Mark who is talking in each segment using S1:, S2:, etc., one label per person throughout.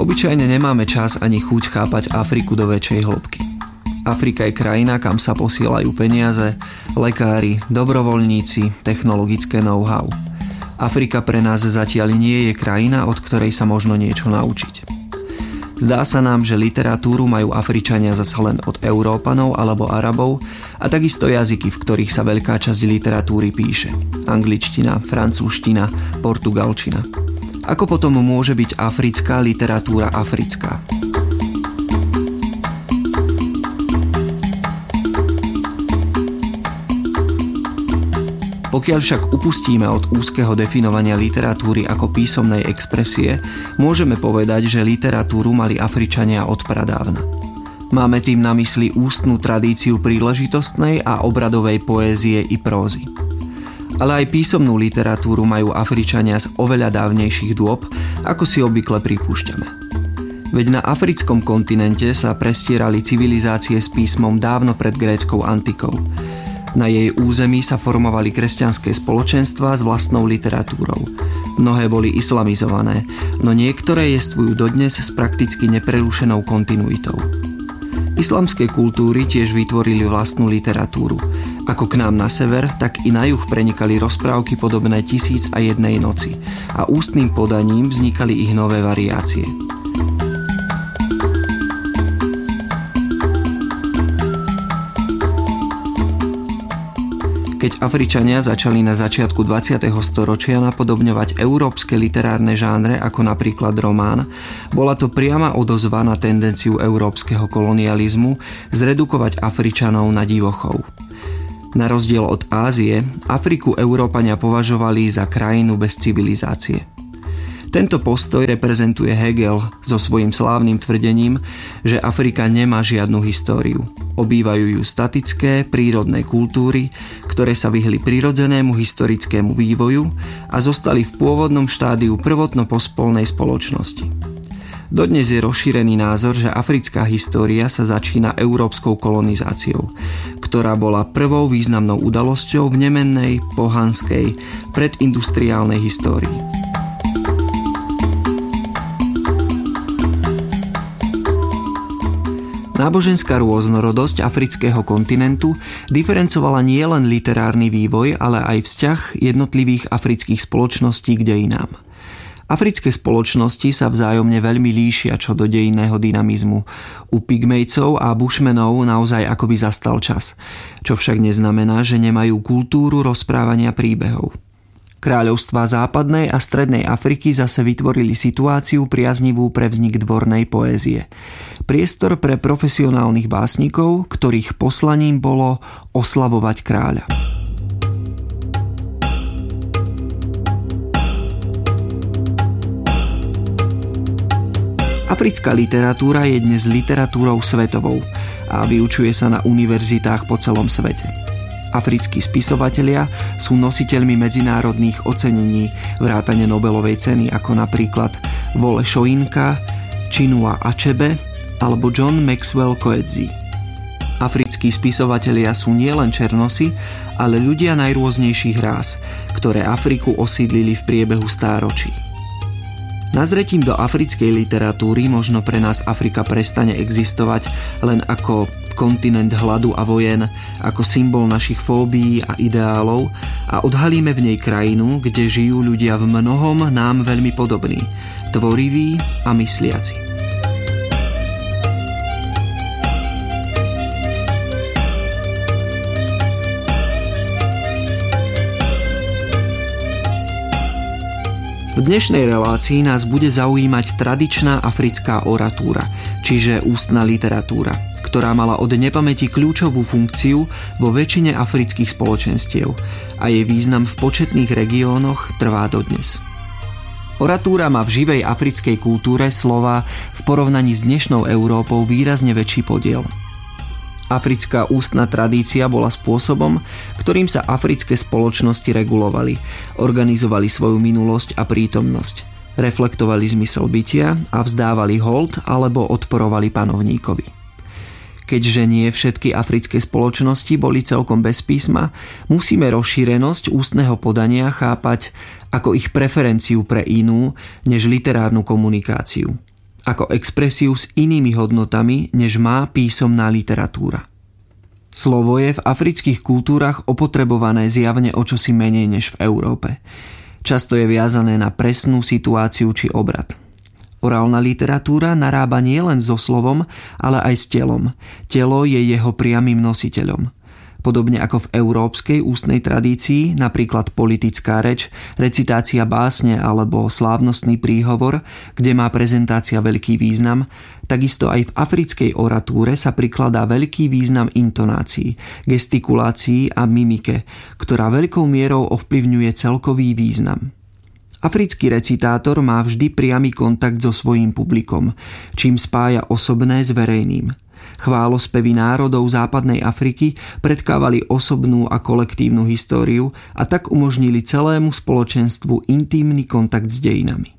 S1: Obyčajne nemáme čas ani chuť chápať Afriku do väčšej hĺbky. Afrika je krajina, kam sa posielajú peniaze, lekári, dobrovoľníci, technologické know-how. Afrika pre nás zatiaľ nie je krajina, od ktorej sa možno niečo naučiť. Zdá sa nám, že literatúru majú Afričania zasa len od Európanov alebo Arabov a takisto jazyky, v ktorých sa veľká časť literatúry píše. Angličtina, francúzština, portugalčina. Ako potom môže byť africká literatúra africká? Pokiaľ však upustíme od úzkeho definovania literatúry ako písomnej expresie, môžeme povedať, že literatúru mali Afričania od pradávna. Máme tým na mysli ústnu tradíciu príležitostnej a obradovej poézie i prózy. Ale aj písomnú literatúru majú Afričania z oveľa dávnejších dôb, ako si obvykle pripúšťame. Veď na africkom kontinente sa prestierali civilizácie s písmom dávno pred gréckou antikou. Na jej území sa formovali kresťanské spoločenstvá s vlastnou literatúrou. Mnohé boli islamizované, no niektoré jestvujú dodnes s prakticky neprerušenou kontinuitou. Islamské kultúry tiež vytvorili vlastnú literatúru. Ako k nám na sever, tak i na juh prenikali rozprávky podobné 1001 noci a ústnym podaním vznikali ich nové variácie. Keď Afričania začali na začiatku 20. storočia napodobňovať európske literárne žánre ako napríklad román, bola to priama odozva na tendenciu európskeho kolonializmu zredukovať Afričanov na divochov. Na rozdiel od Ázie, Afriku Európania považovali za krajinu bez civilizácie. Tento postoj reprezentuje Hegel so svojím slávnym tvrdením, že Afrika nemá žiadnu históriu. Obývajú ju statické, prírodné kultúry, ktoré sa vyhli prirodzenému historickému vývoju a zostali v pôvodnom štádiu prvotno-pospolnej spoločnosti. Dodnes je rozšírený názor, že africká história sa začína európskou kolonizáciou, ktorá bola prvou významnou udalosťou v nemennej, pohanskej, predindustriálnej histórii. Náboženská rôznorodosť afrického kontinentu diferencovala nielen literárny vývoj, ale aj vzťah jednotlivých afrických spoločností k dejinám. Africké spoločnosti sa vzájomne veľmi líšia čo do dejinného dynamizmu. U pygmejcov a bushmenov naozaj akoby zastal čas, čo však neznamená, že nemajú kultúru rozprávania príbehov. Kráľovstvá západnej a strednej Afriky zase vytvorili situáciu priaznivú pre vznik dvornej poézie. Priestor pre profesionálnych básnikov, ktorých poslaním bolo oslavovať kráľa. Africká literatúra je dnes literatúrou svetovou a vyučuje sa na univerzitách po celom svete. Africkí spisovatelia sú nositeľmi medzinárodných ocenení vrátane Nobelovej ceny ako napríklad Wole Soyinka, Chinua Achebe alebo John Maxwell Coetzee. Africkí spisovatelia sú nielen černosi, ale ľudia najrôznejších rás, ktoré Afriku osídlili v priebehu stáročí. Nazretím do africkej literatúry možno pre nás Afrika prestane existovať len ako kontinent hladu a vojen, ako symbol našich fóbií a ideálov a odhalíme v nej krajinu, kde žijú ľudia v mnohom nám veľmi podobní, tvoriví a mysliaci. V dnešnej relácii nás bude zaujímať tradičná africká oratúra, čiže ústna literatúra, ktorá mala od nepamäti kľúčovú funkciu vo väčšine afrických spoločenstiev a jej význam v početných regiónoch trvá dodnes. Oratúra má v živej africkej kultúre slova v porovnaní s dnešnou Európou výrazne väčší podiel. Africká ústna tradícia bola spôsobom, ktorým sa africké spoločnosti regulovali, organizovali svoju minulosť a prítomnosť, reflektovali zmysel bytia a vzdávali hold alebo odporovali panovníkovi. Keďže nie všetky africké spoločnosti boli celkom bez písma, musíme rozšírenosť ústneho podania chápať ako ich preferenciu pre inú než literárnu komunikáciu. ako expresiu s inými hodnotami, než má písomná literatúra. Slovo je v afrických kultúrach opotrebované zjavne o čosi menej než v Európe. Často je viazané na presnú situáciu či obrad. Orálna literatúra narába nielen so slovom, ale aj s telom. Telo je jeho priamym nositeľom. Podobne ako v európskej ústnej tradícii, napríklad politická reč, recitácia básne alebo slávnostný príhovor, kde má prezentácia veľký význam, takisto aj v africkej oratúre sa prikladá veľký význam intonácií, gestikulácií a mimike, ktorá veľkou mierou ovplyvňuje celkový význam. Africký recitátor má vždy priamy kontakt so svojím publikom, čím spája osobné s verejným. Chválospevy národov západnej Afriky predkávali osobnú a kolektívnu históriu a tak umožnili celému spoločenstvu intímny kontakt s dejinami.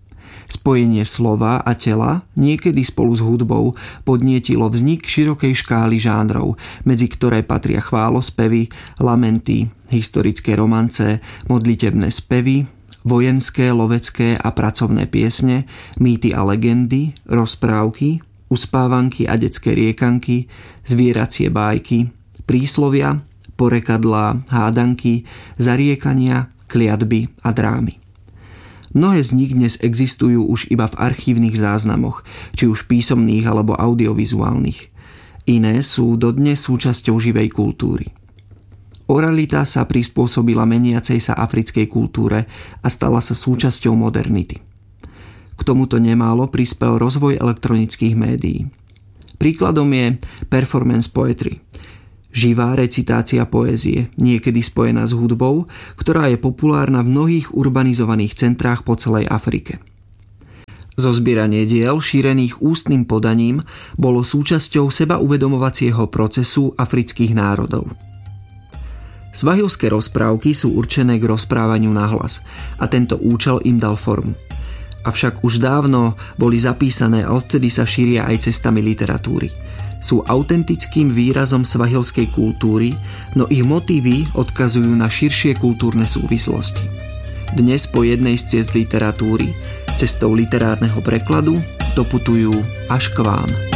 S1: Spojenie slova a tela, niekedy spolu s hudbou, podnietilo vznik širokej škály žánrov, medzi ktoré patria chválospevy, lamenty, historické romance, modlitebné spevy, vojenské, lovecké a pracovné piesne, mýty a legendy, rozprávky, uspávanky a detské riekanky, zvieracie bájky, príslovia, porekadlá, hádanky, zariekania, kliatby a drámy. Mnohé z nich dnes existujú už iba v archívnych záznamoch, či už písomných alebo audiovizuálnych. Iné sú dodnes súčasťou živej kultúry. Oralita sa prispôsobila meniacej sa africkej kultúre a stala sa súčasťou modernity. K tomuto nemálo prispel rozvoj elektronických médií. Príkladom je performance poetry, živá recitácia poézie, niekedy spojená s hudbou, ktorá je populárna v mnohých urbanizovaných centrách po celej Afrike. Zozbieranie diel šírených ústnym podaním bolo súčasťou sebauvedomovacieho procesu afrických národov. Svahilské rozprávky sú určené k rozprávaniu nahlas a tento účel im dal formu. Avšak už dávno boli zapísané a odtedy sa šíria aj cestami literatúry. Sú autentickým výrazom svahilskej kultúry, no ich motívy odkazujú na širšie kultúrne súvislosti. Dnes po jednej z ciest literatúry, cestou literárneho prekladu, doputujú až k vám.